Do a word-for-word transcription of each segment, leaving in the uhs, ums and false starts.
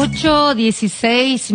ocho dieciséis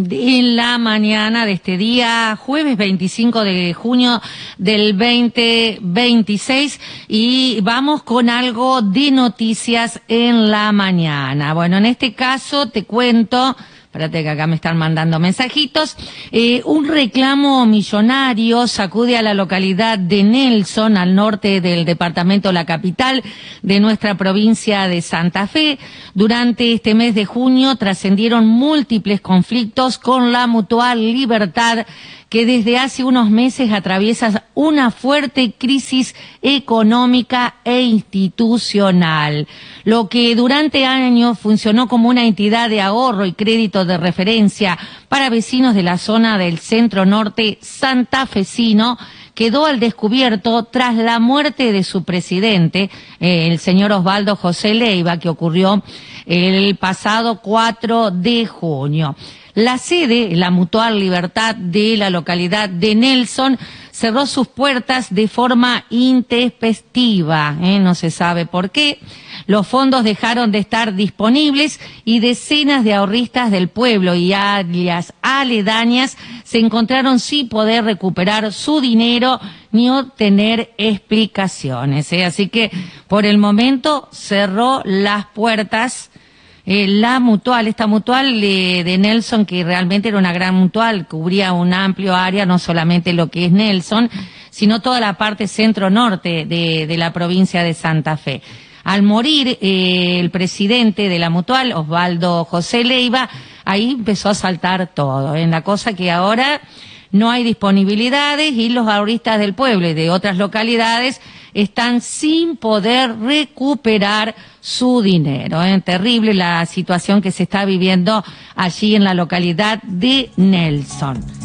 en la mañana de este día, jueves veinticinco de junio del veinte veintiséis, y vamos con algo de noticias en la mañana. Bueno, en este caso te cuento... Espérate que acá me están mandando mensajitos. Eh, un reclamo millonario sacude a la localidad de Nelson, al norte del departamento La Capital de nuestra provincia de Santa Fe. Durante este mes de junio trascendieron múltiples conflictos con la Mutual Libertad, que desde hace unos meses atraviesa una fuerte crisis económica e institucional. Lo que durante años funcionó como una entidad de ahorro y crédito de referencia para vecinos de la zona del centro norte santafesino quedó al descubierto tras la muerte de su presidente, eh, el señor Osvaldo José Leiva, que ocurrió el pasado cuatro de junio. La sede, la Mutual Libertad de la localidad de Nelson, cerró sus puertas de forma intempestiva, ¿eh? No se sabe por qué. Los fondos dejaron de estar disponibles y decenas de ahorristas del pueblo y áreas aledañas se encontraron sin poder recuperar su dinero ni obtener explicaciones, ¿eh? Así que por el momento cerró las puertas. Eh, la mutual, esta mutual eh, de Nelson, que realmente era una gran mutual, cubría un amplio área, no solamente lo que es Nelson, sino toda la parte centro-norte de, de la provincia de Santa Fe. Al morir eh, el presidente de la mutual, Osvaldo José Leiva, ahí empezó a saltar todo, en la cosa que ahora no hay disponibilidades y los ahorristas del pueblo y de otras localidades están sin poder recuperar su dinero. Es terrible la situación que se está viviendo allí en la localidad de Nelson.